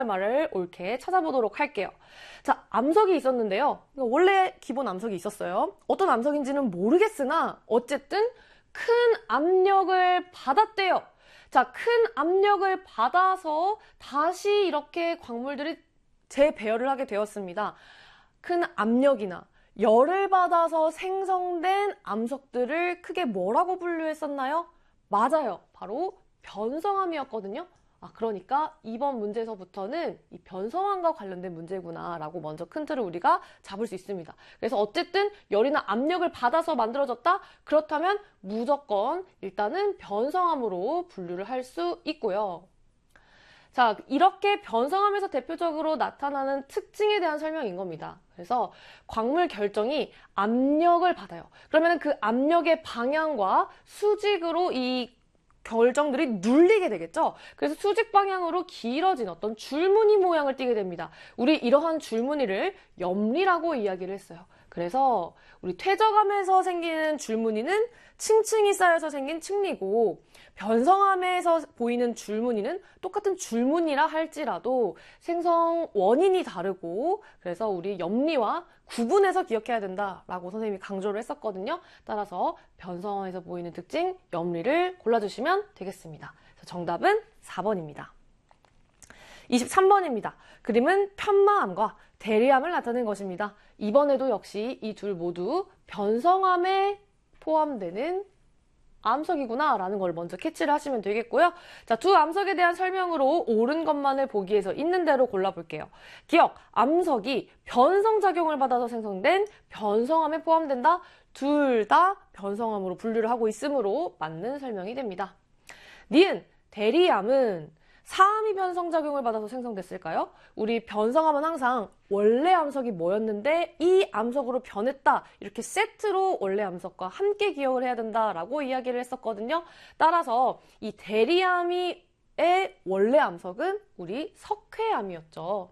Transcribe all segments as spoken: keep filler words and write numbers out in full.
말을 옳게 찾아보도록 할게요. 자, 암석이 있었는데요. 원래 기본 암석이 있었어요. 어떤 암석인지는 모르겠으나 어쨌든 큰 압력을 받았대요. 자, 큰 압력을 받아서 다시 이렇게 광물들이 재배열을 하게 되었습니다. 큰 압력이나 열을 받아서 생성된 암석들을 크게 뭐라고 분류했었나요? 맞아요. 바로 변성암이었거든요. 아, 그러니까 이번 문제에서부터는 이 변성암과 관련된 문제구나 라고 먼저 큰 틀을 우리가 잡을 수 있습니다. 그래서 어쨌든 열이나 압력을 받아서 만들어졌다? 그렇다면 무조건 일단은 변성암으로 분류를 할 수 있고요. 자, 이렇게 변성암에서 대표적으로 나타나는 특징에 대한 설명인 겁니다. 그래서 광물 결정이 압력을 받아요. 그러면 그 압력의 방향과 수직으로 이 결정들이 눌리게 되겠죠. 그래서 수직 방향으로 길어진 어떤 줄무늬 모양을 띠게 됩니다. 우리 이러한 줄무늬를 염리라고 이야기를 했어요. 그래서 우리 퇴적암에서 생기는 줄무늬는 층층이 쌓여서 생긴 층리고 변성암에서 보이는 줄무늬는 똑같은 줄무늬라 할지라도 생성 원인이 다르고 그래서 우리 염리와 구분해서 기억해야 된다라고 선생님이 강조를 했었거든요. 따라서 변성암에서 보이는 특징 염리를 골라주시면 되겠습니다. 정답은 사 번입니다. 이십삼 번입니다. 그림은 편마암과 대리암을 나타낸 것입니다. 이번에도 역시 이 둘 모두 변성암에 포함되는 암석이구나 라는 걸 먼저 캐치를 하시면 되겠고요. 자, 두 암석에 대한 설명으로 옳은 것만을 보기 위해서 있는 대로 골라볼게요. 기억, 암석이 변성작용을 받아서 생성된 변성암에 포함된다. 둘 다 변성암으로 분류를 하고 있으므로 맞는 설명이 됩니다. 니은, 대리암은 사암이 변성작용을 받아서 생성됐을까요? 우리 변성암은 항상 원래 암석이 뭐였는데 이 암석으로 변했다. 이렇게 세트로 원래 암석과 함께 기억을 해야 된다라고 이야기를 했었거든요. 따라서 이 대리암의 원래 암석은 우리 석회암이었죠.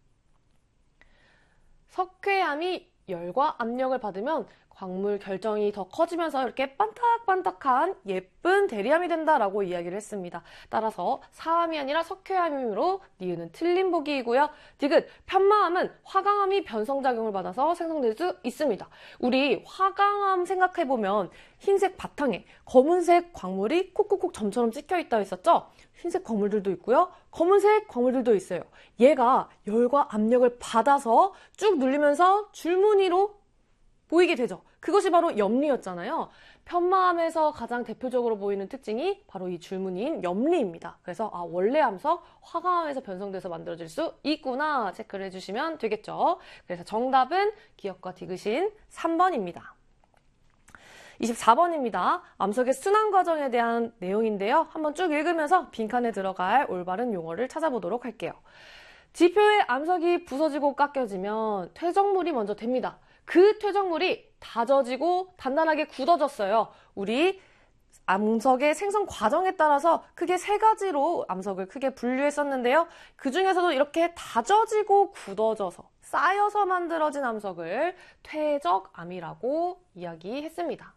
석회암이 열과 압력을 받으면 광물 결정이 더 커지면서 이렇게 반딱반딱한 예쁜 대리암이 된다라고 이야기를 했습니다. 따라서 사암이 아니라 석회암이므로 니은은 틀린 보기이고요. 디귿, 편마암은 화강암이 변성작용을 받아서 생성될 수 있습니다. 우리 화강암 생각해보면 흰색 바탕에 검은색 광물이 콕콕콕 점처럼 찍혀있다 했었죠? 흰색 광물들도 있고요. 검은색 광물들도 있어요. 얘가 열과 압력을 받아서 쭉 눌리면서 줄무늬로 보이게 되죠. 그것이 바로 염리였잖아요. 편마암에서 가장 대표적으로 보이는 특징이 바로 이 줄무늬인 염리입니다. 그래서 아, 원래 암석 화강암에서 변성돼서 만들어질 수 있구나 체크를 해주시면 되겠죠. 그래서 정답은 기억과 디귿인 삼 번입니다. 이십사 번입니다. 암석의 순환 과정에 대한 내용인데요. 한번 쭉 읽으면서 빈칸에 들어갈 올바른 용어를 찾아보도록 할게요. 지표의 암석이 부서지고 깎여지면 퇴적물이 먼저 됩니다. 그 퇴적물이 다져지고 단단하게 굳어졌어요. 우리 암석의 생성 과정에 따라서 크게 세 가지로 암석을 크게 분류했었는데요. 그 중에서도 이렇게 다져지고 굳어져서 쌓여서 만들어진 암석을 퇴적암이라고 이야기했습니다.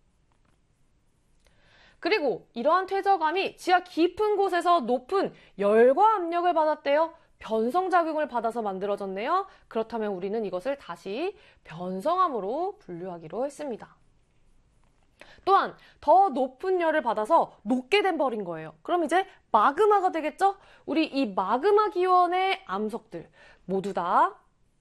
그리고 이러한 퇴적암이 지하 깊은 곳에서 높은 열과 압력을 받았대요. 변성작용을 받아서 만들어졌네요. 그렇다면 우리는 이것을 다시 변성암으로 분류하기로 했습니다. 또한 더 높은 열을 받아서 녹게 된 버린 거예요. 그럼 이제 마그마가 되겠죠? 우리 이 마그마 기원의 암석들 모두 다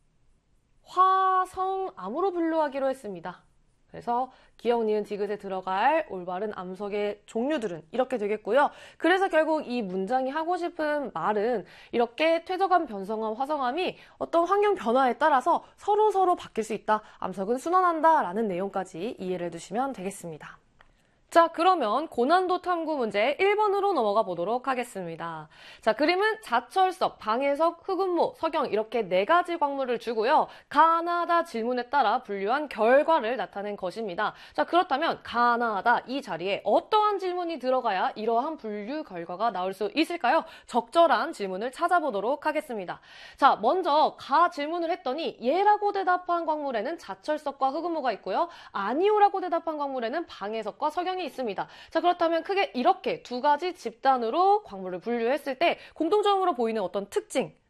화성암으로 분류하기로 했습니다. 그래서 기억, 니은, 디귿에 들어갈 올바른 암석의 종류들은 이렇게 되겠고요. 그래서 결국 이 문장이 하고 싶은 말은 이렇게 퇴적암, 변성암, 화성암이 어떤 환경 변화에 따라서 서로서로 서로 바뀔 수 있다. 암석은 순환한다 라는 내용까지 이해를 해두시면 되겠습니다. 자, 그러면 고난도 탐구 문제 일 번으로 넘어가 보도록 하겠습니다. 자, 그림은 자철석, 방해석, 흑운모, 석영 이렇게 네 가지 광물을 주고요. 가나다 질문에 따라 분류한 결과를 나타낸 것입니다. 자, 그렇다면 가나다 이 자리에 어떠한 질문이 들어가야 이러한 분류 결과가 나올 수 있을까요? 적절한 질문을 찾아보도록 하겠습니다. 자, 먼저 가 질문을 했더니 예라고 대답한 광물에는 자철석과 흑운모가 있고요. 아니오라고 대답한 광물에는 방해석과 석영이 특징이 있습니다. 자, 그렇다면 크게 이렇게 두 가지 집단으로 광물을 분류했을 때 공통점으로 보이는 어떤 특징,